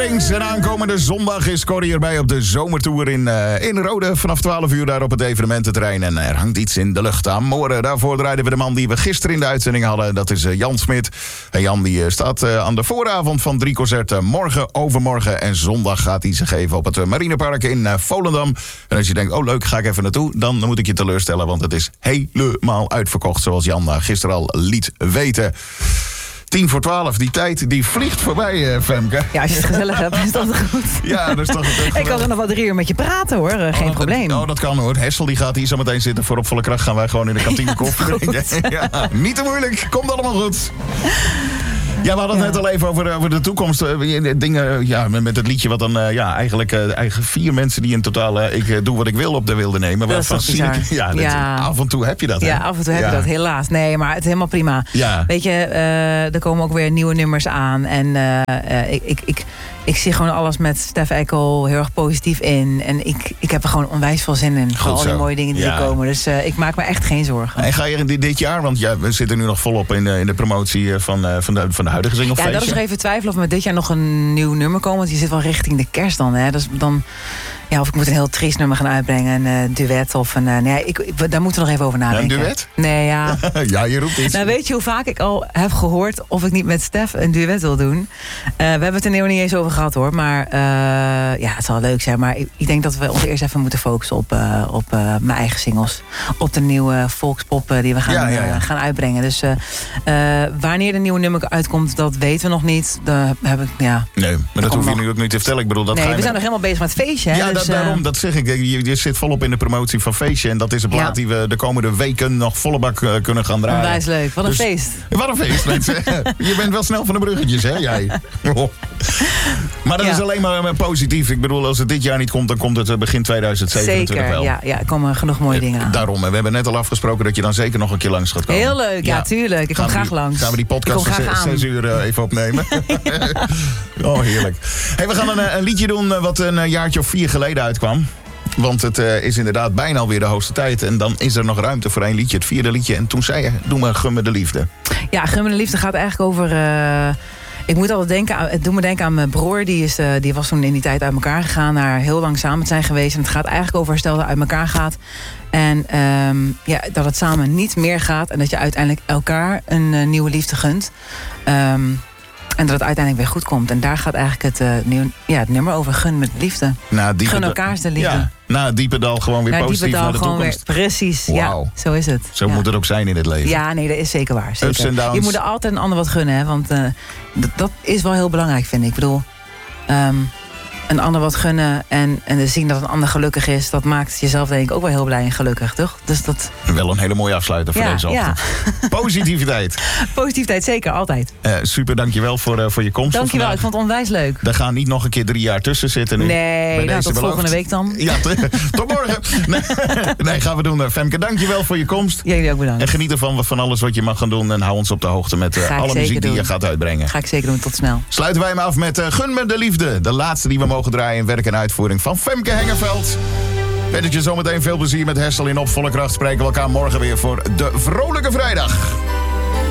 Earrings. En aankomende zondag is Corrie erbij op de zomertour in Rode. Vanaf 12 uur daar op het evenemententerrein. En er hangt iets in de lucht aan. Morgen daarvoor draaiden we de man die we gisteren in de uitzending hadden. Dat is Jan Smit. En Jan die staat aan de vooravond van 3 concerten. Morgen, overmorgen en zondag gaat hij zich geven op het Marinepark in Volendam. En als je denkt, oh leuk, ga ik even naartoe. Dan moet ik je teleurstellen, want het is helemaal uitverkocht. Zoals Jan gisteren al liet weten. 11:50, die tijd die vliegt voorbij, Femke. Ja, als je het gezellig hebt, is dat goed. Ja, dat is toch het. Ik kan er nog wel 3 uur met je praten, hoor. Geen probleem. Dat kan, hoor. Hessel die gaat hier zo meteen zitten. Voor op volle kracht gaan wij gewoon in de kantine koffie drinken. Ja, niet te moeilijk. Komt allemaal goed. Ja, we hadden het net al even over de toekomst. Dingen met het liedje wat dan eigenlijk 4 mensen die in totaal ik doe wat ik wil op de wilde nemen. Dat is toch bizar. Af en toe heb je dat. Hè? Ja, af en toe heb je dat, helaas. Nee, maar het is helemaal prima. Ja. Weet je, er komen ook weer nieuwe nummers aan. En ik zie gewoon alles met Stef Eckel heel erg positief in. En ik heb er gewoon onwijs veel zin in. Voor al die mooie dingen die er komen. Dus ik maak me echt geen zorgen. En ga je dit jaar, want we zitten nu nog volop in de promotie van de huidige singlefeestje. Ja, dat is er even twijfelen of we dit jaar nog een nieuw nummer komen. Want je zit wel richting de kerst dan. Hè? Dus dan of ik moet een heel triest nummer gaan uitbrengen. Een duet of een... daar moeten we nog even over nadenken. Een duet? Nee, ja. Ja, je roept iets. Nou, weet je hoe vaak ik al heb gehoord of ik niet met Stef een duet wil doen? We hebben het er niet eens over gehad, hoor. Maar het zal leuk zijn. Maar ik denk dat we ons eerst even moeten focussen op mijn eigen singles. Op de nieuwe volkspop die we gaan uitbrengen. Dus wanneer de nieuwe nummer uitkomt, dat weten we nog niet. Nee, maar dat hoef je nu ook niet te vertellen. Ik bedoel, we zijn nog helemaal bezig met het feestje. Hè? Ja, daarom, dat zeg ik. Je zit volop in de promotie van Feestje. En dat is een plaat die we de komende weken nog volle bak kunnen gaan draaien. Onwijs leuk. Wat een feest. Wat een feest, mensen. Je bent wel snel van de bruggetjes, hè, jij. Maar dat is alleen maar positief. Ik bedoel, als het dit jaar niet komt, dan komt het begin 2027 zeker, wel. Ja, er komen genoeg mooie dingen aan. Daarom. En we hebben net al afgesproken dat je dan zeker nog een keer langs gaat komen. Heel leuk, ja tuurlijk. Ik kom graag langs. Gaan we die podcast van 6 uur even opnemen. Oh, heerlijk. Hey, we gaan een liedje doen wat een jaartje of 4 geleden uitkwam. Want het is inderdaad bijna alweer de hoogste tijd. En dan is er nog ruimte voor 1 liedje, het 4e liedje. En toen zei je, doe maar Gun me de liefde. Ja, Gun me de liefde gaat eigenlijk over... Ik moet altijd denken, het doet me denken aan mijn broer. Die was toen in die tijd uit elkaar gegaan. Naar heel lang samen zijn geweest. En het gaat eigenlijk over herstel dat uit elkaar gaat. En dat het samen niet meer gaat. En dat je uiteindelijk elkaar een nieuwe liefde gunt. En dat het uiteindelijk weer goed komt. En daar gaat eigenlijk het nummer over. Gun met liefde. Gun elkaars de liefde. Ja. Na het diepe dal gewoon weer positief naar de toekomst. Precies, wow. Ja, zo is het. Zo moet het ook zijn in het leven. Ja, nee, dat is zeker waar. Zeker. Ups en downs. Je moet er altijd een ander wat gunnen, hè, want dat is wel heel belangrijk, vind ik. Ik bedoel, een ander wat gunnen en zien dat een ander gelukkig is, dat maakt jezelf denk ik ook wel heel blij en gelukkig, toch? Dus dat... Wel een hele mooie afsluiter voor deze ochtend. Ja. Positiviteit. Positiviteit, zeker, altijd. Super, dankjewel voor je komst. Dankjewel, ik vond het onwijs leuk. Er gaan niet nog een keer 3 jaar tussen zitten nu. Nee, tot volgende week dan. Ja, tot morgen. Nee, gaan we doen. Femke, dankjewel voor je komst. Jullie ook bedankt. En geniet ervan van alles wat je mag gaan doen. En hou ons op de hoogte met alle muziek die je gaat uitbrengen. Ga ik zeker doen, tot snel. Sluiten wij hem af met Gun me de liefde. De laatste die we mogen draaien in werk en uitvoering van Femke Hengerveld. Wens je zometeen veel plezier met Hessel in Op Volle Kracht. Spreken we elkaar morgen weer voor de Vrolijke Vrijdag.